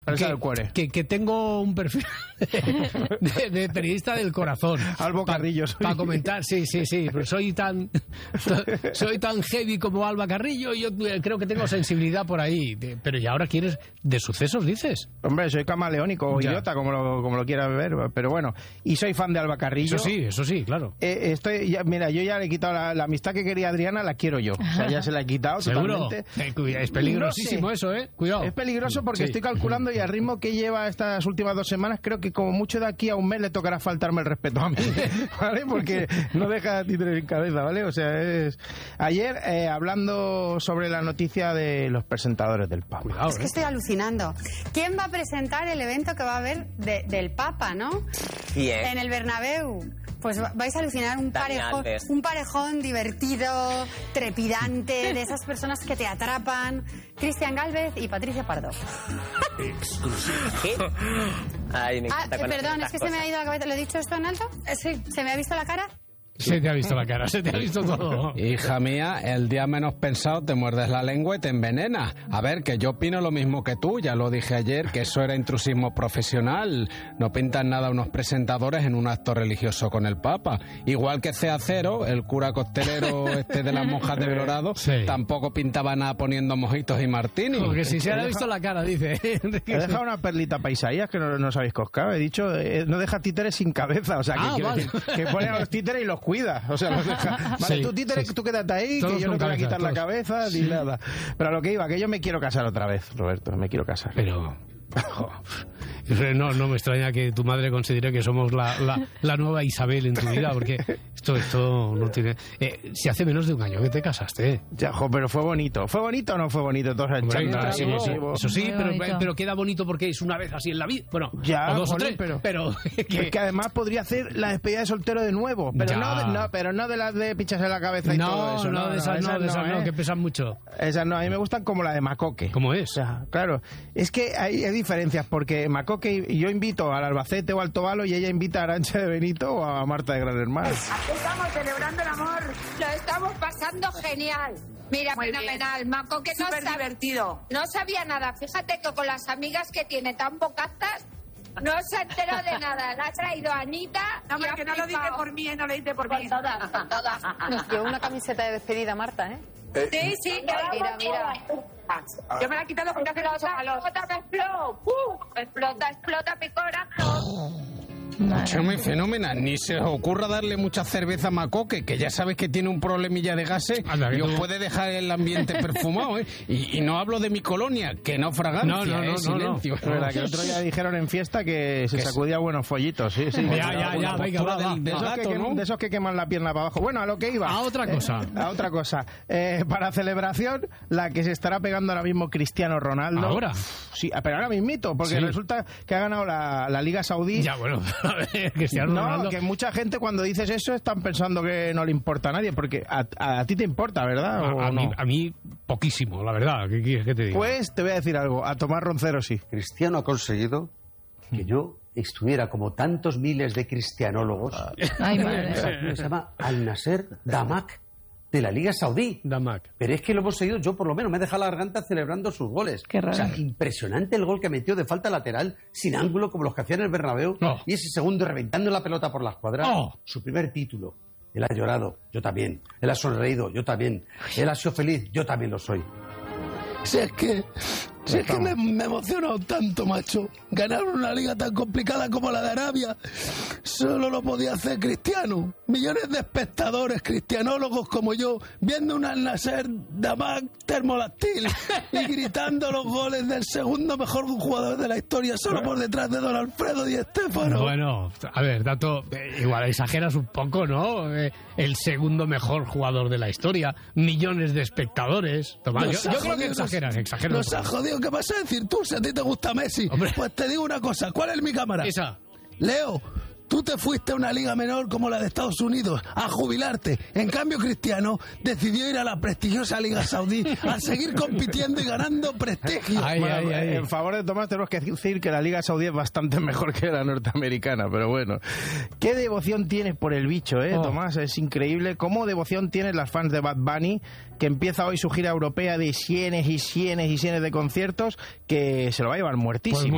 Que tengo un perfil de periodista del corazón. Albo Carrillo. Para comentar, sí. Pero soy tan heavy como Alba Carrillo y yo creo que tengo sensibilidad por ahí. Pero ¿y ahora quieres de sucesos, dices? Hombre, soy camaleónico o idiota, como lo quieras ver. Pero bueno, y soy fan de Alba Carrillo. Eso sí, claro. Mira, yo ya le he quitado la amistad que quería Adriana, la quiero yo. O sea, ya se la he quitado. ¿Seguro? Totalmente. Es peligrosísimo eso, ¿eh? Cuidado. Es peligroso porque estoy calculando y al ritmo que lleva estas últimas 2 semanas, creo que como mucho de aquí a un mes le tocará faltarme el respeto a mí, ¿vale? Porque no deja títeres en cabeza, ¿vale? O sea, Ayer, hablando sobre la noticia de los presentadores del Papa. Cuidado, es que estoy alucinando. ¿Quién va a presentar el evento que va a haber del Papa, no? ¿Quién? En el Bernabéu. Pues vais a alucinar un parejón divertido, trepidante, de esas personas que te atrapan. Cristian Gálvez y Patricia Pardo. ¿Qué? Ay, me encanta perdón, es que se me ha ido la cabeza. ¿Lo he dicho esto en alto? Sí. ¿Se me ha visto la cara? Se te ha visto la cara, se te ha visto todo. Hija mía, el día menos pensado te muerdes la lengua y te envenenas. A ver, que yo opino lo mismo que tú, ya lo dije ayer, que eso era intrusismo profesional. No pintan nada unos presentadores en un acto religioso con el Papa. Igual que CA0, el cura costelero de las monjas de Belorado, tampoco pintaba nada poniendo mojitos y martini. Porque si se ha visto la cara, dice. He dejado una perlita para Isaías que no sabéis coscar. He dicho, no deja títeres sin cabeza. O sea, que ponen a los títeres y los cuida, o sea, los deja. Vale, tú títere, tú quédate ahí, que yo no te voy a quitar la cabeza ni nada. Pero a lo que iba, que yo me quiero casar otra vez, Roberto, me quiero casar. Pero no me extraña que tu madre considere que somos la nueva Isabel en tu vida, porque esto no tiene... si hace menos de un año que te casaste. Ya, pero fue bonito. ¿Fue bonito o no fue bonito? Eso sí, pero queda bonito porque es una vez así en la vida. Bueno, ya, o 2 o 3, pero es que además podría hacer la despedida de soltero de nuevo, pero no de las de pichas en la cabeza y todo eso. No, de esas no, que pesan mucho. Esas no, a mí me gustan como la de Macoque. ¿Cómo es? O sea, claro, es que hay diferencias, porque Macoque, yo invito al Albacete o al Tobalo y ella invita a Arantxa de Benito o a Marta de Gran Hermano. Aquí estamos celebrando el amor. Lo estamos pasando genial. Mira, fenomenal. Macoque divertido. No sabía nada. Fíjate que con las amigas que tiene tan bocazas, no se enteró de nada. La ha traído Anita. No, porque no lo dice por mí, no lo dice por mí. Con todas. Nos llevó una camiseta de despedida, Marta, ¿eh? Sí, mira. Yo me la he quitado porque hace los malos. Explota mi corazón. Es muy fenomenal. Ni se os ocurra darle mucha cerveza a Macoque, que ya sabes que tiene un problemilla de gases y os puede dejar el ambiente perfumado, ¿eh? Y no hablo de mi colonia, que no fragancia, silencio. Es verdad que el otro día dijeron en fiesta que se sacudía buenos follitos. Sí. Ya, venga, va. De esos que queman la pierna para abajo. Bueno, a lo que iba. A otra cosa. Para celebración, la que se estará pegando ahora mismo Cristiano Ronaldo. ¿Ahora? Sí, pero ahora mismito, porque resulta que ha ganado la Liga Saudí. Ya, bueno, a ver, Cristiano Ronaldo. No, que mucha gente cuando dices eso están pensando que no le importa a nadie, porque a ti te importa, ¿verdad? A mí poquísimo, la verdad. ¿Qué quieres que te diga? Pues te voy a decir algo, a Tomás Roncero sí. Cristiano ha conseguido que yo estuviera como tantos miles de cristianólogos. Ay, madre. Se llama Al-Nasser Damak, de la Liga Saudí. Damak. Pero es que lo hemos seguido, yo por lo menos me he dejado la garganta celebrando sus goles. Qué raro. O sea, impresionante el gol que metió de falta lateral, sin ángulo, como los que hacían en el Bernabéu. Oh. Y ese segundo reventando la pelota por la escuadra. Oh. Su primer título. Él ha llorado, yo también. Él ha sonreído, yo también. Él ha sido feliz, yo también lo soy. Si es que me he emocionado tanto, macho. Ganar una liga tan complicada como la de Arabia solo lo podía hacer Cristiano. Millones de espectadores cristianólogos como yo viendo un Al-Nasser Damak termoláctil y gritando los goles del segundo mejor jugador de la historia solo por detrás de Don Alfredo Di Stéfano. Bueno, a ver, Tato, igual exageras un poco, ¿no? El segundo mejor jugador de la historia, millones de espectadores. Tomás, yo creo que exageras. Nos ha jodido. ¿Qué vas a decir tú si a ti te gusta Messi? Hombre. Pues te digo una cosa, ¿cuál es mi cámara? Esa. Leo, tú te fuiste a una liga menor como la de Estados Unidos a jubilarte. En cambio, Cristiano decidió ir a la prestigiosa Liga Saudí a seguir compitiendo y ganando prestigio. En favor de Tomás tenemos que decir que la Liga Saudí es bastante mejor que la norteamericana, pero bueno. ¿Qué devoción tienes por el bicho, Tomás? Es increíble. ¿Cómo devoción tienen las fans de Bad Bunny, que empieza hoy su gira europea de cienes y cienes y cienes de conciertos, que se lo va a llevar muertísimo?